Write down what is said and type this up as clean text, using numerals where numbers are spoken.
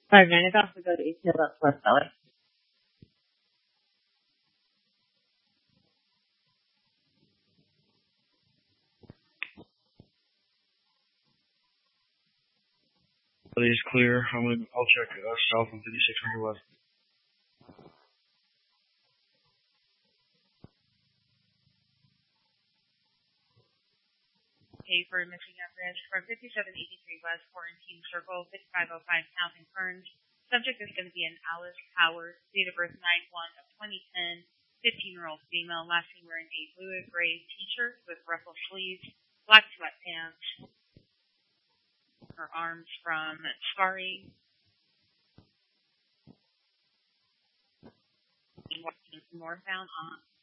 Sorry, man, I have to go to ATL. That's West Valley. Is clear. I'll check south on 5600 west. Okay, for missing at risk from 5783 West Quarantine Circle, 5505 Counting Ferns. Subject is going to be an Alice Howard, date of birth 9/1 of 2010, 15-year-old female, last name wearing a blue and gray t-shirt with ruffled sleeves, black sweatpants, her arms from scarring, walking northbound on